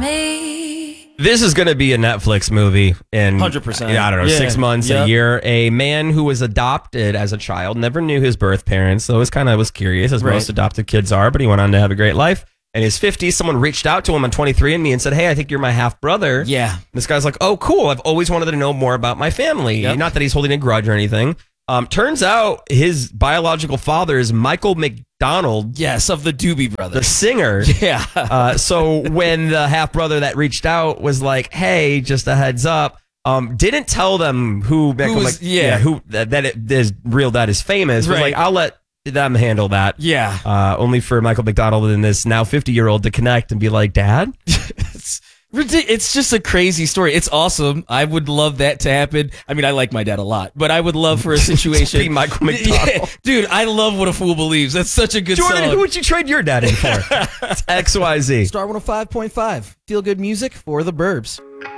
me. This is going to be a Netflix movie in 100%. I don't know, Yeah. 6 months, Yep. a year. A man who was adopted as a child, never knew his birth parents, so was curious, as Right. most adopted kids are, but he went on to have a great life. In his 50s, someone reached out to him on 23andMe and said, "Hey, I think you're my half brother." Yeah. This guy's like, "Oh, cool. I've always wanted to know more about my family." Yep. Not that he's holding a grudge or anything. Turns out his biological father is Michael McDonald, Yes, of the Doobie the Brothers. singer. Yeah. So when the half brother that reached out was like, "Hey, just a heads up," didn't tell them who Michael was- yeah. who his real dad is famous. Was Right. like, "I'll let them handle that." Yeah. Only for Michael McDonald and this now 50-year-old to connect and be like, "Dad." It's just a crazy story. It's awesome. I would love that to happen. I mean, I like my dad a lot, but I would love for a situation. Be Michael McDonald. Yeah, dude, I love What a Fool Believes. That's such a good Jordan, song. who would you trade your dad in for? It's XYZ. Star 105.5. Feel good music for the Burbs.